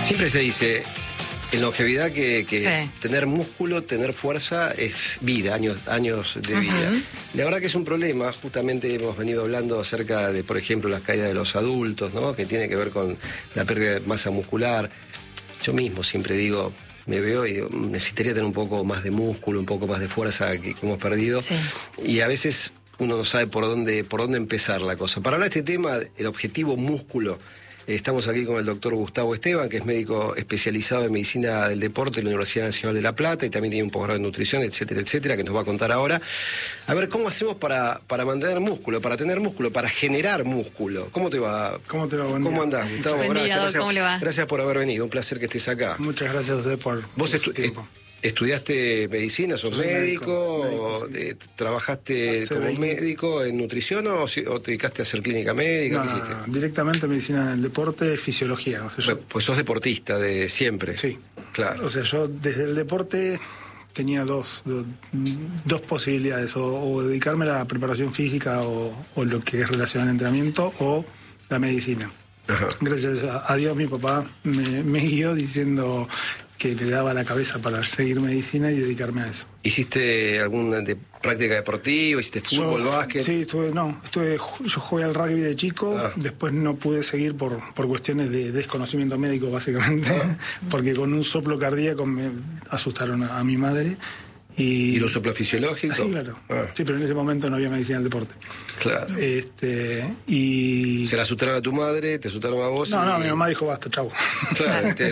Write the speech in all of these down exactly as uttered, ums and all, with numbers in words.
Siempre se dice en longevidad que, que Sí. tener músculo, tener fuerza es vida, años, años de Ujú. vida. La verdad que es un problema, justamente hemos venido hablando acerca de, por ejemplo, las caídas de los adultos, ¿no? Que tiene que ver con la pérdida de masa muscular. Yo mismo siempre digo, me veo y digo, necesitaría tener un poco más de músculo, un poco más de fuerza que, que hemos perdido. Sí. Y a veces uno no sabe por dónde, por dónde empezar la cosa. Para hablar de este tema, el objetivo músculo, estamos aquí con el doctor Gustavo Esteban, que es médico especializado en medicina del deporte de la Universidad Nacional de La Plata y también tiene un posgrado en nutrición, etcétera, etcétera, que nos va a contar ahora. A ver, ¿cómo hacemos para, para mantener músculo, para tener músculo, para generar músculo? ¿Cómo te va? ¿Cómo te va? Buen ¿Cómo día. andás, Gustavo? Buen día, Gracias, Doc, gracias, ¿cómo le va? gracias por haber venido, un placer que estés acá. Muchas gracias a usted por, ¿Vos por su estu- tiempo. estudiaste medicina, sos Soy médico, médico, o, médico, sí. eh, trabajaste Hace como veinte médico en nutrición o, si- o te dedicaste a hacer clínica médica? No, ¿Qué no, hiciste? no, directamente medicina del deporte, fisiología. O sea, yo, Pues, pues sos deportista de siempre. sí. Claro. O sea, yo desde el deporte tenía dos, dos, dos posibilidades, o, o dedicarme a la preparación física o, o lo que es relacionado al entrenamiento o la medicina. Ajá. Gracias a Dios mi papá me, me guió diciendo que le daba la cabeza para seguir medicina y dedicarme a eso. ¿Hiciste alguna de práctica deportiva? ¿Hiciste fútbol, Yo- básquet? Sí, estuve, no, estuve, yo jugué al rugby de chico, Ah. después no pude seguir por, por cuestiones de desconocimiento médico, básicamente, porque con un soplo cardíaco me asustaron a, a mi madre. Y, ¿Y lo soplo fisiológico? Sí, claro. Ah, Sí, pero en ese momento no había medicina del deporte. claro. Este, y... Se la asustaron a tu madre, te asustaron a vos. No, y... no, mi mamá dijo basta, chau. Claro, te-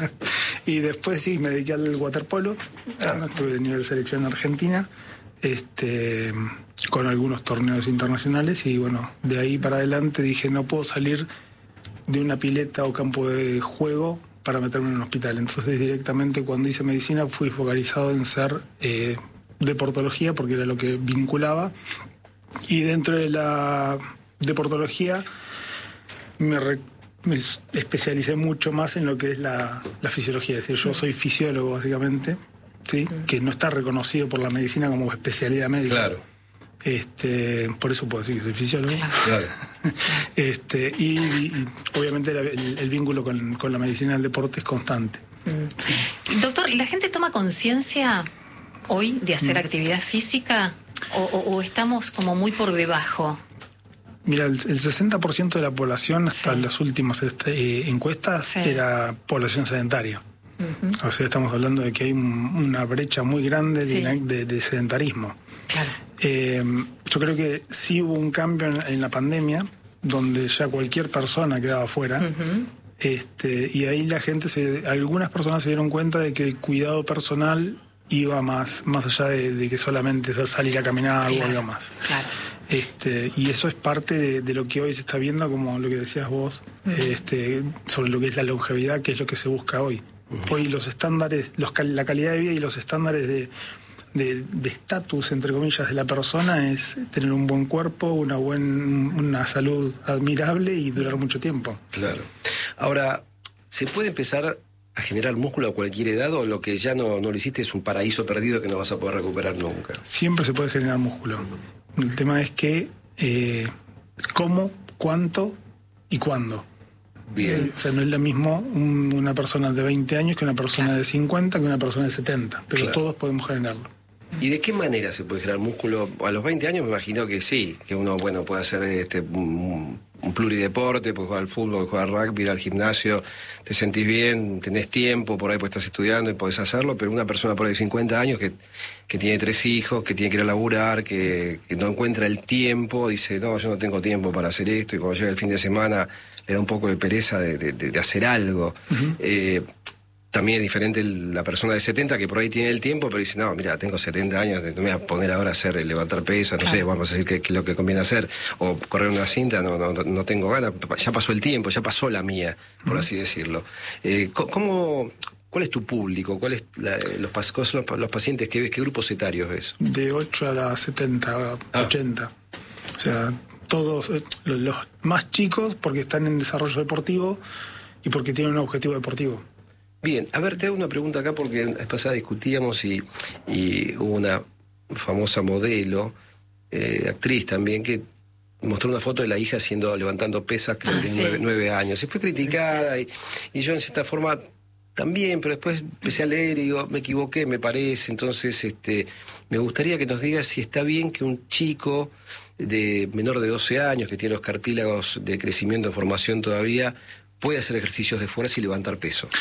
Y después sí, me dediqué al waterpolo, Ah. estuve de nivel selección argentina, este, con algunos torneos internacionales y bueno, de ahí para adelante dije no puedo salir de una pileta o campo de juego para meterme en un hospital. Entonces directamente cuando hice medicina fui focalizado en ser eh, deportología porque era lo que vinculaba y dentro de la deportología me, re- me s- especialicé mucho más en lo que es la, la fisiología. Es decir, yo soy fisiólogo básicamente, ¿sí? Que no está reconocido por la medicina como especialidad médica. Claro, Este, por eso puedo decir que soy fisiólogo. claro. Este, y, y obviamente la- el, el vínculo con, con la medicina del deporte es constante. Doctor, ¿la gente toma conciencia hoy de hacer Mm. actividad física o, o- o estamos como muy por debajo? Mira, el, el sesenta por ciento de la población hasta Sí. las últimas este, eh, encuestas Sí. era población sedentaria. O sea, estamos hablando de que hay un- una brecha muy grande de, Sí. de- de sedentarismo. Claro. Eh, yo creo que sí hubo un cambio en, en la pandemia, donde ya cualquier persona quedaba fuera. Ujú. Este, y ahí la gente, se, algunas personas se dieron cuenta de que el cuidado personal iba más, más allá de, de que solamente salir a caminar o Claro, algo más. claro. Este, y eso es parte de, de lo que hoy se está viendo, como lo que decías vos, este, sobre lo que es la longevidad, que es lo que se busca hoy. Hoy los estándares, los, cal- la calidad de vida y los estándares de de de estatus, entre comillas, de la persona es tener un buen cuerpo, una, buen, una salud admirable y durar mucho tiempo. Claro. Ahora, ¿se puede empezar a generar músculo a cualquier edad o lo que ya no, no lo hiciste es un paraíso perdido que no vas a poder recuperar nunca? Siempre se puede generar músculo. El tema es que eh, cómo, cuánto y cuándo. Bien. O sea, no es lo mismo un- una persona de veinte años que una persona de cincuenta que una persona de setenta, pero Claro. todos podemos generarlo. ¿Y de qué manera se puede generar músculo? A los veinte años me imagino que sí, que uno bueno puede hacer este un, un plurideporte, puede jugar al fútbol, jugar al rugby, ir al gimnasio, te sentís bien, tenés tiempo, por ahí pues estás estudiando y podés hacerlo, pero una persona por ahí de cincuenta años que, que tiene tres hijos, que tiene que ir a laburar, que, que no encuentra el tiempo, dice, no, yo no tengo tiempo para hacer esto, y cuando llega el fin de semana le da un poco de pereza de, de, de- de hacer algo. Eh, También es diferente el- la persona de setenta que por ahí tiene el tiempo, pero dice, no, mira, tengo setenta años, no me voy a poner ahora a hacer, eh, levantar pesas, no Claro. sé, vamos a decir qué es lo que conviene hacer, o correr una cinta, no, no, no tengo ganas, ya pasó el tiempo, ya pasó la mía, por así decirlo. Eh, co- ¿cómo, ¿Cuál es tu público? ¿Cuál es la- los, pas- cuáles son los, los pacientes que ves? ¿Qué grupos etarios ves? De ocho a setenta, Ah. ochenta. O sea, todos eh, los, los más chicos porque están en desarrollo deportivo y porque tienen un objetivo deportivo. Bien, a ver, te hago una pregunta acá porque la vez pasada discutíamos y, y hubo una famosa modelo, eh, actriz también, que mostró una foto de la hija haciendo, levantando pesas, creo Ah, que sí. tiene nueve, nueve años. Y fue criticada, y, y yo en cierta forma también, pero después empecé a leer y digo, me equivoqué, me parece. Entonces, este, me gustaría que nos digas si está bien que un chico de menor de doce años, que tiene los cartílagos de crecimiento en formación todavía, puede hacer ejercicios de fuerza y levantar peso.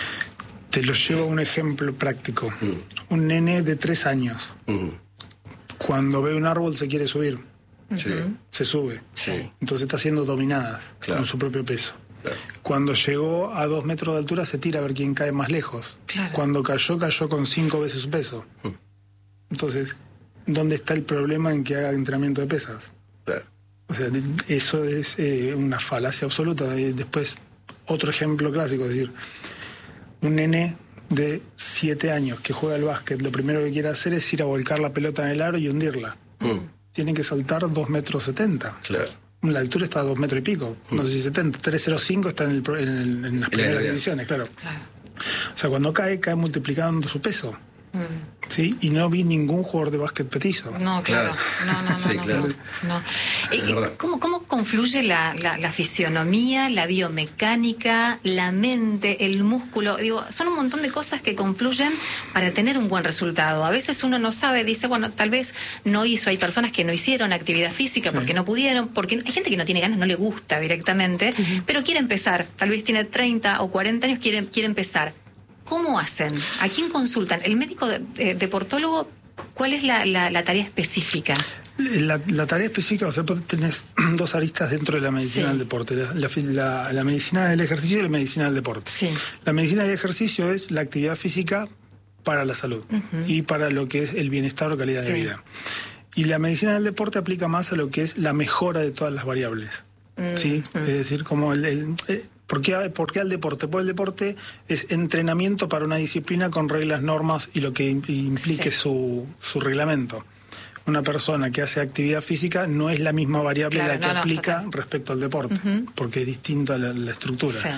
Te lo llevo a un ejemplo práctico. Mm. Un nene de tres años, Mm. cuando ve un árbol se quiere subir, Sí, se sube. sí, Entonces está haciendo dominadas Claro. con su propio peso. claro. Cuando llegó a dos metros de altura se tira a ver quién cae más lejos. Claro. Cuando cayó, cayó con cinco veces su peso. Mm. Entonces, ¿dónde está el problema en que haga entrenamiento de pesas? claro. O sea, eso es eh, una falacia absoluta. Y después, otro ejemplo clásico, es decir, un nene de siete años que juega al básquet, lo primero que quiere hacer es ir a volcar la pelota en el aro y hundirla. Mm. Tiene que saltar dos metros setenta. Claro. La altura está a dos metros y pico, no sé si setenta. tres cero cinco está en, el, pro- en, el- en las primeras N B A. divisiones, claro. Claro. O sea, cuando cae, cae multiplicando su peso. Mm. ¿Sí? Y no vi ningún jugador de básquet petizo. No, claro. Claro. No, no, no. Sí, no, claro. no, no. Es Eh, verdad. ¿Cómo, ¿Cómo confluye la, la, la fisionomía, la biomecánica, la mente, el músculo? Digo, son un montón de cosas que confluyen para tener un buen resultado. A veces uno no sabe, dice, bueno, tal vez no hizo. Hay personas que no hicieron actividad física Sí. porque no pudieron, porque hay gente que no tiene ganas, no le gusta directamente, pero quiere empezar. Tal vez tiene treinta o cuarenta años, quiere, quiere empezar. ¿Cómo hacen? ¿A quién consultan? ¿El médico de- de- deportólogo? ¿Cuál es la, la, la tarea específica? La, la tarea específica, o sea, vos tenés dos aristas dentro de la medicina Sí. del deporte. La, la, la- la medicina del ejercicio y la medicina del deporte. Sí. La medicina del ejercicio es la actividad física para la salud y para lo que es el bienestar o calidad Sí. de vida. Y la medicina del deporte aplica más a lo que es la mejora de todas las variables. ¿Sí? Es decir, como el... el- eh, ¿Por qué, ¿Por qué al deporte? Pues el deporte es entrenamiento para una disciplina con reglas, normas y lo que im- implique Sí. su, su reglamento. Una persona que hace actividad física no es la misma variable Claro, la que no, no, aplica total. respecto al deporte, porque es distinta la, la estructura. Sí.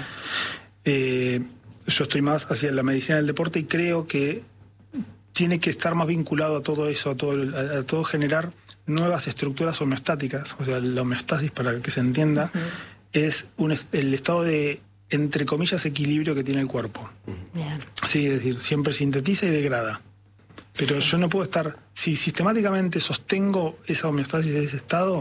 Eh, yo estoy más hacia la medicina del deporte y creo que tiene que estar más vinculado a todo eso, a todo, el- a, a todo generar nuevas estructuras homeostáticas. O sea, la homeostasis, para que se entienda, es un, est- el estado de, entre comillas, equilibrio que tiene el cuerpo. Bien. Sí, es decir, siempre sintetiza y degrada. Pero Sí. yo no puedo estar, si sistemáticamente sostengo esa homeostasis de ese estado,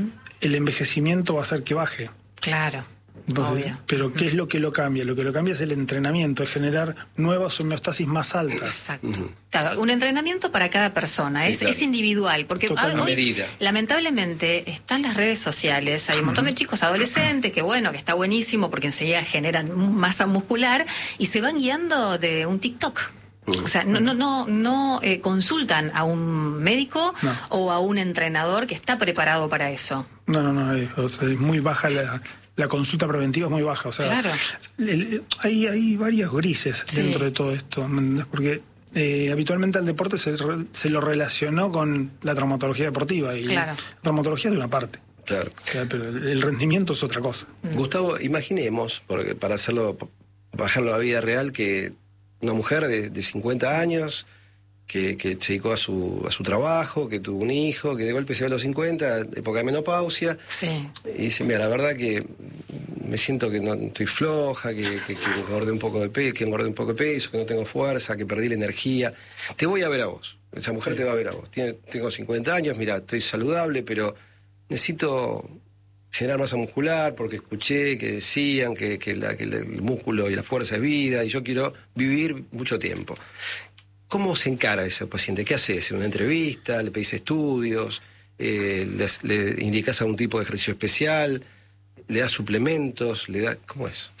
el envejecimiento va a hacer que baje. Claro. Entonces, Obvio. pero ¿qué es lo que lo cambia? Lo que lo cambia es el entrenamiento, es generar nuevas homeostasis más altas. Exacto. Claro, un entrenamiento para cada persona, Sí, es, claro. es individual, porque Totalmente. hoy, A medida. lamentablemente están las redes sociales, hay un montón de chicos adolescentes que bueno, que está buenísimo porque enseguida generan masa muscular y se van guiando de un TikTok. O sea, no, no, no, no eh, consultan a un médico No. o a un entrenador que está preparado para eso. No, no, no, es, o sea, es muy baja la, la consulta preventiva, es muy baja. O sea, Claro. el- hay, hay varios grises Sí. dentro de todo esto, ¿me entendés? Porque eh, habitualmente al deporte se, re- se lo relacionó con la traumatología deportiva y Claro. la traumatología es de una parte, Claro. o sea, pero el, el rendimiento es otra cosa. Gustavo, imaginemos, porque para hacerlo, bajarlo a la vida real, que una mujer de, de cincuenta años, que, que se dedicó a su, a su trabajo, que tuvo un hijo, que de golpe se va a los cincuenta, época de menopausia, Sí. y dice, mira, la verdad que me siento que no estoy floja, que, que, que engordé un poco de peso, que engordé un poco de peso, que no tengo fuerza, que perdí la energía. Te voy a ver a vos. Esa mujer te va a ver a vos. Tiene, tengo cincuenta años, mira, estoy saludable, pero necesito generar masa muscular porque escuché que decían que, que, la- que el músculo y la fuerza es vida y yo quiero vivir mucho tiempo. ¿Cómo se encara ese paciente? ¿Qué haces? ¿En una entrevista? ¿Le pedís estudios? Eh, les- ¿Le indicas algún tipo de ejercicio especial? ¿Le das suplementos? ¿Le da... ¿Cómo es?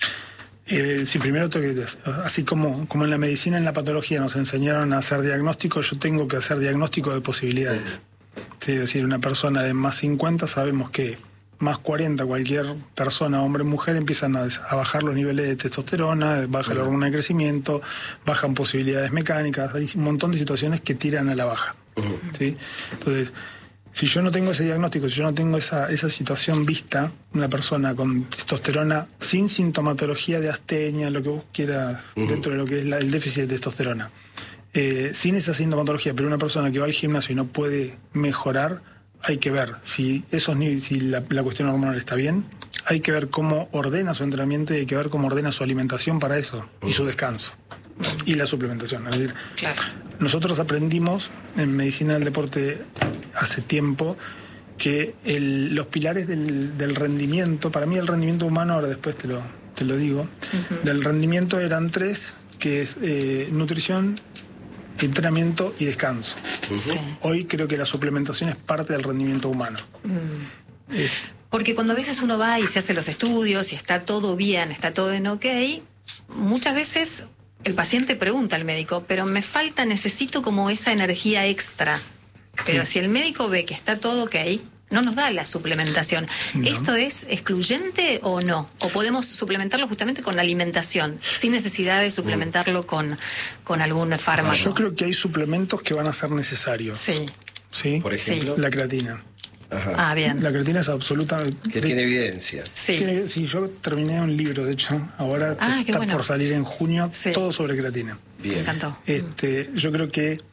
Eh, sí, primero tengo que, así como, como en la medicina, en la patología nos enseñaron a hacer diagnóstico, yo tengo que hacer diagnóstico de posibilidades. Sí, es decir, una persona de más cincuenta, sabemos que más cuarenta, cualquier persona, hombre o mujer, empiezan a, a bajar los niveles de testosterona, baja la hormona de crecimiento, bajan posibilidades mecánicas, hay un montón de situaciones que tiran a la baja. ¿Sí? Entonces, si yo no tengo ese diagnóstico, si yo no tengo esa, esa situación vista, una persona con testosterona sin sintomatología de astenia, lo que vos quieras, dentro de lo que es la- el déficit de testosterona, eh, sin esa sintomatología, pero una persona que va al gimnasio y no puede mejorar, hay que ver si esos si la, la cuestión hormonal está bien, hay que ver cómo ordena su entrenamiento y hay que ver cómo ordena su alimentación para eso, y su descanso, y la suplementación. Es decir, Claro. nosotros aprendimos en medicina del deporte hace tiempo que el, los pilares del, del rendimiento, para mí el rendimiento humano, ahora después te lo, te lo digo, uh-huh. del rendimiento eran tres, que es eh, nutrición, entrenamiento y descanso. Uh-huh. Sí. Hoy creo que la suplementación es parte del rendimiento humano. Mm. Eh, Porque cuando a veces uno va y se hace los estudios y está todo bien, está todo en ok, muchas veces el paciente pregunta al médico, pero me falta, necesito como esa energía extra. Pero sí. si el médico ve que está todo ok, no nos da la suplementación. No. ¿Esto es excluyente o no? ¿O podemos suplementarlo justamente con alimentación, sin necesidad de suplementarlo con, con algún fármaco? Yo creo que hay suplementos que van a ser necesarios. Sí. ¿Sí? Por ejemplo. La creatina. Ajá. Ah, bien. La creatina es absolutamente... Que tiene evidencia. Sí. Tiene, sí, yo terminé un libro, de hecho, ahora ah, está bueno. por salir en junio, sí. todo sobre creatina. Bien. Me encantó. Este, yo creo que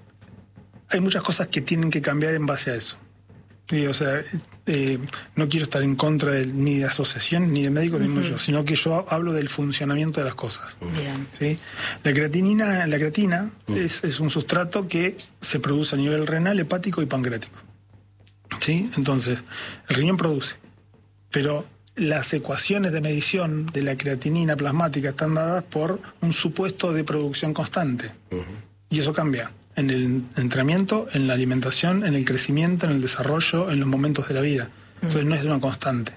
hay muchas cosas que tienen que cambiar en base a eso. Y, o sea, eh, no quiero estar en contra de, ni de asociación, ni de médicos, uh-huh. ni mucho, sino que yo hablo del funcionamiento de las cosas. Bien. ¿Sí? La creatinina, la creatina uh-huh. es, es un sustrato que se produce a nivel renal, hepático y pancreático. ¿Sí? Entonces, el riñón produce, pero las ecuaciones de medición de la creatinina plasmática están dadas por un supuesto de producción constante. Uh-huh. Y eso cambia en el entrenamiento, en la alimentación, en el crecimiento, en el desarrollo, en los momentos de la vida. Entonces, uh-huh. no es una constante.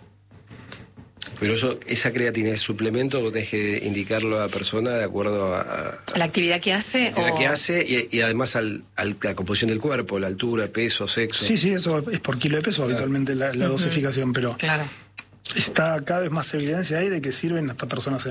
Pero eso, esa creatina es suplemento, vos tenés que indicarlo a la persona de acuerdo a, a la actividad que hace. La actividad o... que hace y, y además al, al, la composición del cuerpo, la altura, peso, sexo. Sí, sí, eso es por kilo de peso, claro. habitualmente la, la uh-huh. dosificación, pero claro. está cada vez más evidencia ahí de que sirven hasta personas